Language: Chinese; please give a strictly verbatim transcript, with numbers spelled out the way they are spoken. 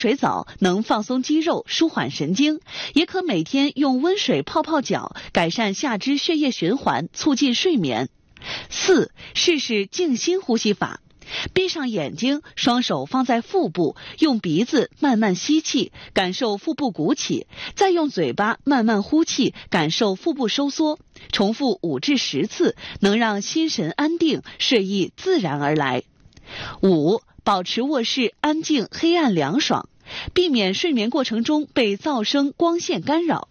水澡能放松肌肉，舒缓神经，也可每天用温水泡泡脚，改善下肢血液循环，促进睡眠。四、试试静心呼吸法。闭上眼睛，双手放在腹部，用鼻子慢慢吸气，感受腹部鼓起，再用嘴巴慢慢呼气，感受腹部收缩。重复五至十次，能让心神安定，睡意自然而来。五、保持卧室安静、黑暗凉爽，避免睡眠过程中被噪声、光线干扰。